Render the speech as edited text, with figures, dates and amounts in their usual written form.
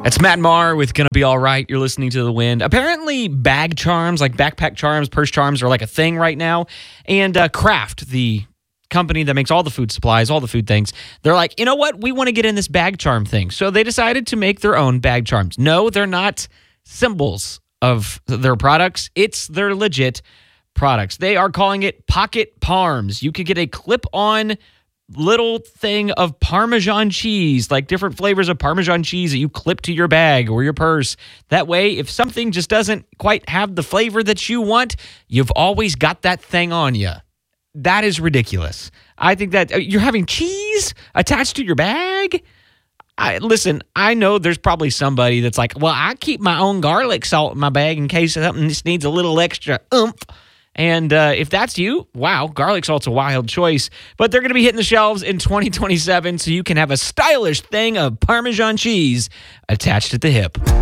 It's Matt Maher with Gonna Be Alright. You're listening to The Wind. Apparently, bag charms, like backpack charms, purse charms, are like a thing right now. And Kraft, the company that makes all the food supplies, all the food things, they're like, you know what? We want to get in this bag charm thing. So they decided to make their own bag charms. No, they're not symbols of their products. It's their legit products. They are calling it Pocket Parms. You could get a clip-on little thing of Parmesan cheese, like different flavors of Parmesan cheese that you clip to your bag or your purse. That way, if something just doesn't quite have the flavor that you want, you've always got that thing on you. That is ridiculous. I think that you're having cheese attached to your bag. Listen, I know there's probably somebody that's like, well, I keep my own garlic salt in my bag in case something just needs a little extra oomph. And if that's you, wow, garlic salt's a wild choice. But they're going to be hitting the shelves in 2027, so you can have a stylish thing of Parmesan cheese attached at the hip.